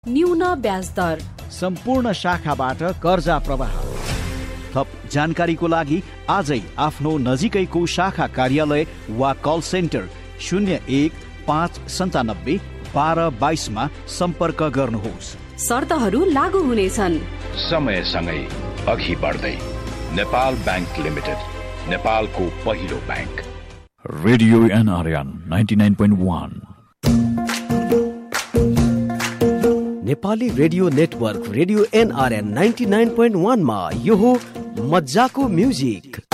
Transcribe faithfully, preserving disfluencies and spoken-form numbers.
न्यून ब्याज दर, सम्पूर्ण शाखाबाट कर्जा प्रवाह। थप जानकारीको लागि आजै आफ्नो नजिकैको शाखा कार्यालय वा कल सेन्टर शून्य एक पाँच सन्तानब्बे बाह्र बाइसमा सम्पर्क गर्नुहोस्। शर्तहरू लागू हुनेछन्। समयसँगै अघि बढ्दै नेपाल ब्याङ्क लिमिटेड, नेपालको पहिलो bank. Radio NRN ninety nine point one. Nepali radio network radio NRN ninety nine point one मा यो हो मजाको म्युजिक।